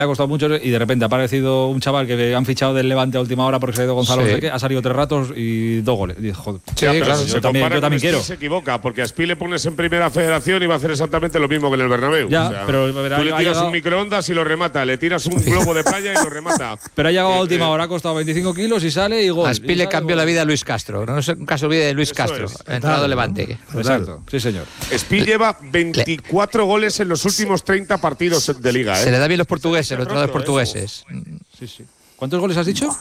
ha costado mucho y de repente ha aparecido un chaval que han fichado del Levante a última hora porque se ha ido Gonzalo, Sí. no sé qué, ha salido 3 ratos y 2 goles. Y, joder, Sí, claro. Si yo también quiero. Se equivoca, porque a Spi le pones en primera federación y va a hacer exactamente lo mismo que en el Bernabéu. Ya, pero tú le tiras un microondas y lo remata, le tiras un globo de playa y lo remata. Pero ha llegado a última hora, ha costado 25 kilos y sale y gol. A Spi le cambió la vida a Luis Castro. No se nunca se olvide de Luis Eso Castro, es. entrado Levante. Exacto, sí señor. Spi lleva 24 goles en los últimos 30 partidos de liga. Se le da bien los portugueses, Se los ha entrenadores roto, portugueses. Sí, sí. ¿Cuántos goles has dicho?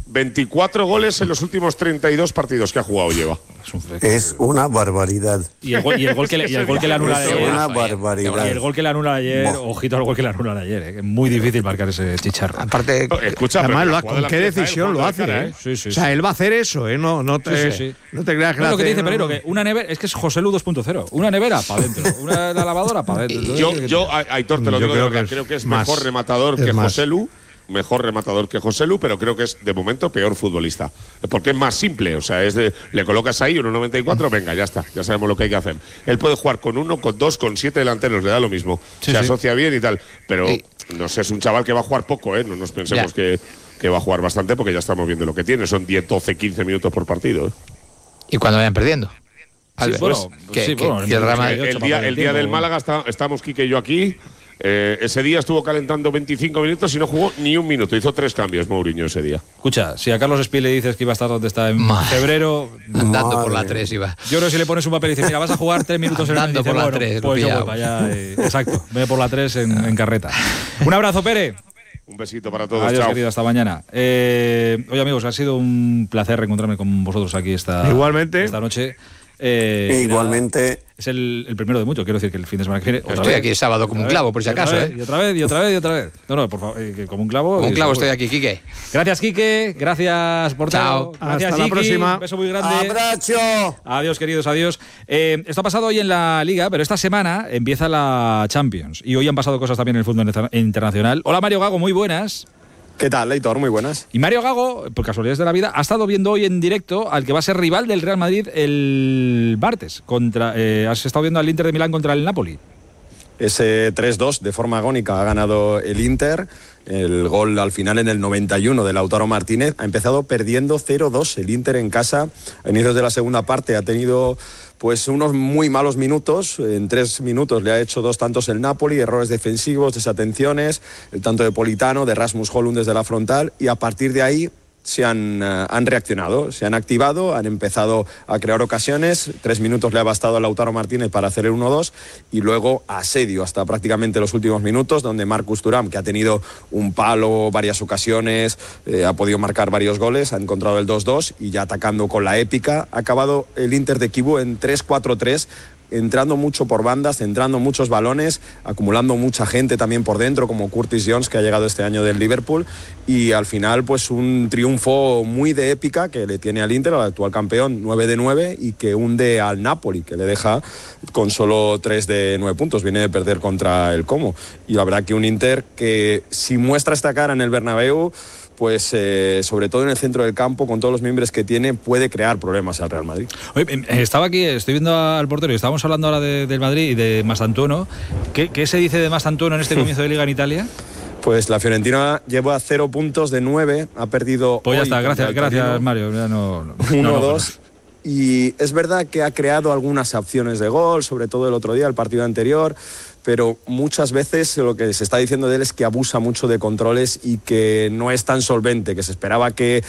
24 goles en los últimos 32 partidos que ha jugado lleva. Es una barbaridad. Y el gol que le anula Es ayer. una barbaridad. Y el gol que le anula ayer, ojito al gol que le anula ayer, que es muy difícil marcar ese chicharro. Aparte, Escucha, Además, pero ¿con qué decisión lo hace? Sí, sí, O sea, sí. él va a hacer eso, ¿eh? No te, Sí, sí, sí. no te creas que No, lo que te hace, dice Pereiro, que una nevera, es que es José Lu 2.0. Una nevera para adentro, una lavadora para adentro. Aitor, te lo Yo digo de creo verdad, que creo que es más. mejor rematador Es que más. José Lu. Mejor rematador que José Lu, pero creo que es de momento peor futbolista. Porque es más simple, o sea, le colocas ahí 1,94, venga, ya está, ya sabemos lo que hay que hacer. Él puede jugar con 1, con 2, con 7 delanteros, le da lo mismo. Sí, se sí. asocia bien y tal, pero no sé, es un chaval que va a jugar poco, ¿eh? No nos pensemos que va a jugar bastante porque ya estamos viendo lo que tiene, son 10, 12, 15 minutos por partido. ¿eh? y cuando vayan perdiendo. Albert, bueno, que sí, bueno, el Real Madrid- El día del Málaga estábamos Quique y yo aquí. Ese día estuvo calentando 25 minutos y no jugó ni un minuto. Hizo 3 cambios Mourinho ese día. Escucha, si a Carlos Espí le dices que iba a estar donde está en Madre. febrero, andando por la Madre. 3 iba. yo creo que si le pones un papel y dices, mira, vas a jugar 3 minutos en el Andando dice, por la bueno, 3, pues lo yo voy pillado. para allá. Exacto, ve por la 3 en carreta. Un abrazo, Pere. Un besito para todos. Adiós, Chao. querido, hasta mañana. Oye, amigos, ha sido un placer reencontrarme con vosotros aquí Igualmente. esta noche. Igualmente. Es el primero de muchos, quiero decir que el fin de semana que viene. Estoy aquí el sábado como un clavo, por si acaso, ¿eh? Y otra vez. No, por favor, que como un clavo. Como un y clavo seguro. estoy aquí, Quique. Gracias, Quique. Gracias, Portero. Chao. Gracias, Hasta la Chiqui. próxima. Un beso muy grande. ¡Abrazo! Adiós, queridos, adiós. Esto ha pasado hoy en la Liga, pero esta semana empieza la Champions. Y hoy han pasado cosas también en el fútbol internacional. Hola, Mario Gago, muy buenas. ¿Qué tal, Leitor? Muy buenas. Y Mario Gago, por casualidades de la vida, ha estado viendo hoy en directo al que va a ser rival del Real Madrid el martes. Has estado viendo al Inter de Milán contra el Napoli. Ese 3-2 de forma agónica ha ganado el Inter. El gol al final en el 91 de Lautaro Martínez. Ha empezado perdiendo 0-2 el Inter en casa. A inicios de la segunda parte ha tenido pues unos muy malos minutos. En 3 minutos le ha hecho 2 tantos el Napoli, errores defensivos, desatenciones, el tanto de Politano, de Rasmus Højlund desde la frontal, y a partir de ahí se han reaccionado, se han activado, han empezado a crear ocasiones. 3 minutos le ha bastado a Lautaro Martínez para hacer el 1-2 y luego asedio hasta prácticamente los últimos minutos, donde Marcus Thuram, que ha tenido un palo varias ocasiones, ha podido marcar varios goles, ha encontrado el 2-2 y ya atacando con la épica, ha acabado el Inter de Kibu en 3-4-3, entrando mucho por bandas, centrando muchos balones, acumulando mucha gente también por dentro, como Curtis Jones, que ha llegado este año del Liverpool, y al final pues un triunfo muy de épica que le tiene al Inter, al actual campeón, 9 de 9, y que hunde al Napoli, que le deja con solo 3 de 9 puntos, viene de perder contra el Como. Y la verdad que un Inter que si muestra esta cara en el Bernabéu, pues sobre todo en el centro del campo, con todos los miembros que tiene, puede crear problemas al Real Madrid. Oye, estaba aquí, estoy viendo al portero y estábamos hablando ahora del Madrid y de Mastantuono. ¿Qué se dice de Mastantuono en este comienzo de Liga en Italia? Pues la Fiorentina lleva 0 puntos de 9, ha perdido. Pues ya hoy está, contra el gracias Torino, Mario. Ya no, 1-2. Y es verdad que ha creado algunas opciones de gol, sobre todo el otro día, el partido anterior, pero muchas veces lo que se está diciendo de él es que abusa mucho de controles y que no es tan solvente, que se esperaba que...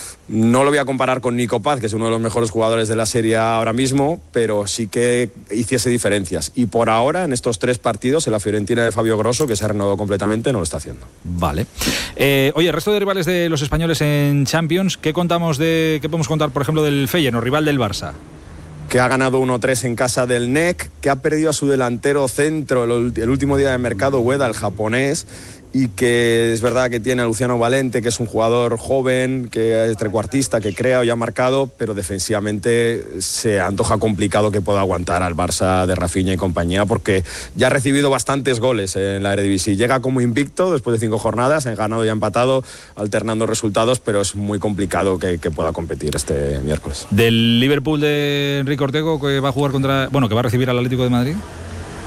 No lo voy a comparar con Nico Paz, que es uno de los mejores jugadores de la Serie A ahora mismo, pero sí que hiciese diferencias. Y por ahora, en estos 3 partidos, en la Fiorentina de Fabio Grosso, que se ha renovado completamente, no lo está haciendo. Vale. Oye, el resto de rivales de los españoles en Champions, ¿qué podemos contar, por ejemplo, del Feyenoord, rival del Barça? Que ha ganado 1-3 en casa del NEC, que ha perdido a su delantero centro el último día de mercado, Ueda, el japonés, y que es verdad que tiene a Luciano Valente, que es un jugador joven, que es trecuartista, que crea y ha marcado, pero defensivamente se antoja complicado que pueda aguantar al Barça de Rafinha y compañía, porque ya ha recibido bastantes goles en la Eredivisie. Llega como invicto después de 5 jornadas, ha ganado y ha empatado, alternando resultados, pero es muy complicado que pueda competir este miércoles. Del Liverpool de Enrique Ortego, que va a jugar que va a recibir al Atlético de Madrid.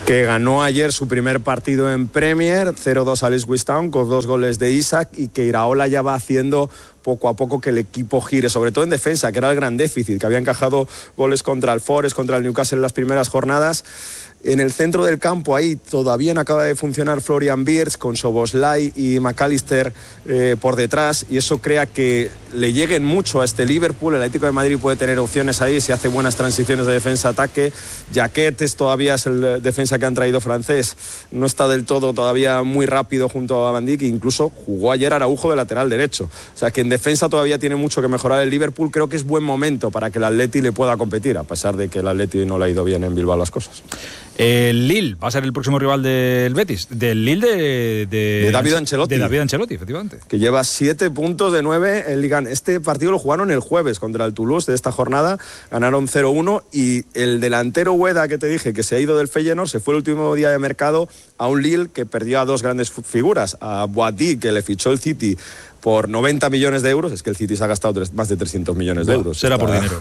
que ganó ayer su primer partido en Premier, 0-2 al Ipswich Town, con 2 goles de Isak, y que Iraola ya va haciendo poco a poco que el equipo gire, sobre todo en defensa, que era el gran déficit, que había encajado goles contra el Forest, contra el Newcastle en las primeras jornadas. En el centro del campo, ahí todavía no acaba de funcionar Florian Wirtz, con Szoboszlai y McAllister por detrás, y eso crea que le lleguen mucho a este Liverpool. El Atlético de Madrid puede tener opciones ahí si hace buenas transiciones de defensa-ataque. Jaquetes todavía es el defensa que han traído francés, no está del todo todavía muy rápido junto a Van Dijk, incluso jugó ayer Araujo de lateral derecho. O sea que en defensa todavía tiene mucho que mejorar el Liverpool. Creo que es buen momento para que el Atleti le pueda competir, a pesar de que el Atleti no le ha ido bien en Bilbao las cosas. El Lille va a ser el próximo rival del Betis, del Lille de David Ancelotti. De David Ancelotti, efectivamente. Que lleva 7 puntos de 9 en Liga. Este partido lo jugaron el jueves contra el Toulouse de esta jornada, ganaron 0-1, y el delantero Ueda, que te dije que se ha ido del Feyenoord, se fue el último día de mercado a un Lille que perdió a 2 grandes figuras, a Boadi, que le fichó el City por 90 millones de euros, es que el City se ha gastado más de 300 millones de euros. Será por dinero.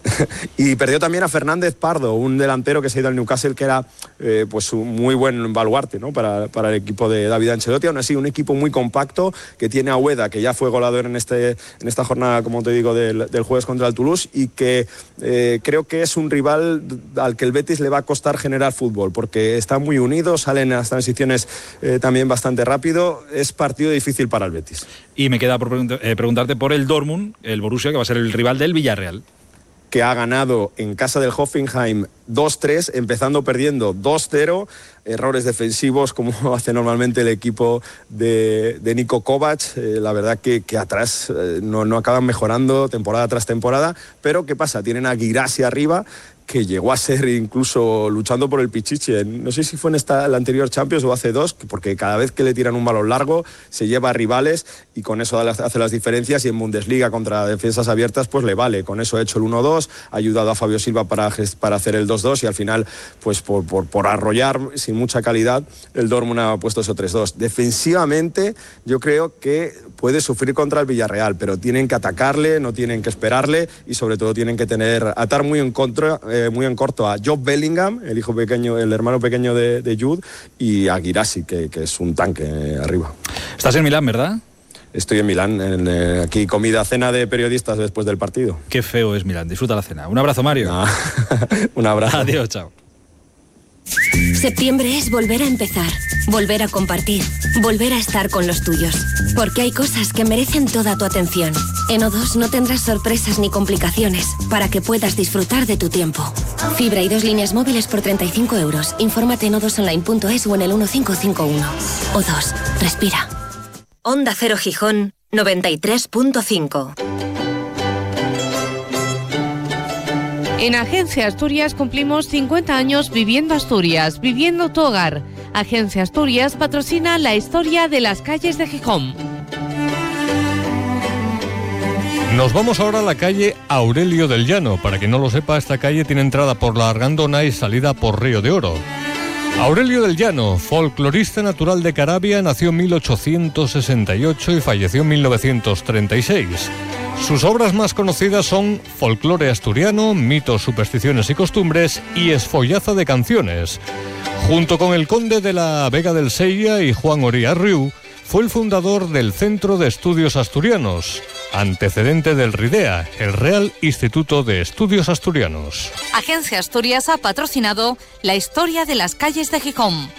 Y perdió también a Fernández Pardo, un delantero que se ha ido al Newcastle, que era pues un muy buen baluarte, ¿no?, para el equipo de David Ancelotti. Aún así, un equipo muy compacto, que tiene a Ueda, que ya fue goleador en esta jornada, como te digo, del jueves contra el Toulouse, y que creo que es un rival al que el Betis le va a costar generar fútbol, porque están muy unidos, salen las transiciones también bastante rápido. Es partido difícil para el Betis. Y me queda por preguntarte por el Dortmund, el Borussia, que va a ser el rival del Villarreal, que ha ganado en casa del Hoffenheim 2-3, empezando perdiendo 2-0, errores defensivos como hace normalmente el equipo de Niko Kovac. La verdad que atrás no acaban mejorando temporada tras temporada, pero ¿qué pasa? Tienen a Guirassy arriba, que llegó a ser incluso luchando por el Pichichi. No sé si fue en la anterior Champions o hace 2, porque cada vez que le tiran un balón largo se lleva a rivales, y con eso hace las diferencias, y en Bundesliga contra defensas abiertas pues le vale. Con eso ha hecho el 1-2, ha ayudado a Fabio Silva para hacer el 2-2, y al final pues por arrollar sin mucha calidad, el Dortmund ha puesto eso 3-2. Defensivamente yo creo que puede sufrir contra el Villarreal, pero tienen que atacarle, no tienen que esperarle, y sobre todo tienen que atar muy en corto a Job Bellingham, el hermano pequeño de Jude, y a Guirassy, que es un tanque arriba. Estás en Milán, ¿verdad? Estoy en Milán, aquí cena de periodistas después del partido. Qué feo es Milán, disfruta la cena. Un abrazo, Mario. Un abrazo. Adiós, chao. Septiembre es volver a empezar, volver a compartir, volver a estar con los tuyos. Porque hay cosas que merecen toda tu atención. En O2 no tendrás sorpresas ni complicaciones para que puedas disfrutar de tu tiempo. Fibra y 2 líneas móviles por 35 euros. Infórmate en o2online.es o en el 1551. O2, respira. Onda Cero Gijón 93.5. En Agencia Asturias cumplimos 50 años viviendo Asturias, viviendo tu hogar. Agencia Asturias patrocina la historia de las calles de Gijón. Nos vamos ahora a la calle Aurelio del Llano. Para quien no lo sepa, esta calle tiene entrada por la Argandona y salida por Río de Oro. Aurelio del Llano, folclorista natural de Caravia, nació en 1868 y falleció en 1936. Sus obras más conocidas son Folclore asturiano, Mitos, supersticiones y costumbres y Esfollaza de canciones. Junto con el conde de la Vega del Sella y Juan Oría Riu, fue el fundador del Centro de Estudios Asturianos, antecedente del RIDEA, el Real Instituto de Estudios Asturianos. Agencia Asturias ha patrocinado la historia de las calles de Gijón.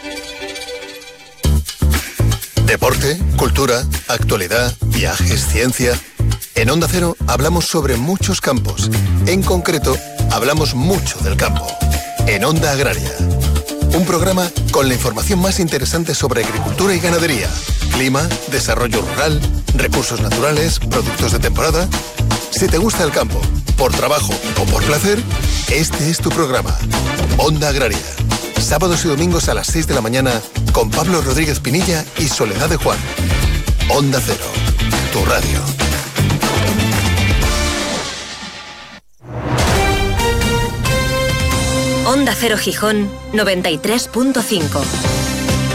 Deporte, cultura, actualidad, viajes, ciencia. En Onda Cero hablamos sobre muchos campos. En concreto, hablamos mucho del campo. En Onda Agraria. Un programa con la información más interesante sobre agricultura y ganadería, clima, desarrollo rural, recursos naturales, productos de temporada. Si te gusta el campo, por trabajo o por placer, este es tu programa. Onda Agraria. Sábados y domingos a las 6 de la mañana con Pablo Rodríguez Pinilla y Soledad de Juan. Onda Cero, tu radio. Onda Cero Gijón 93.5.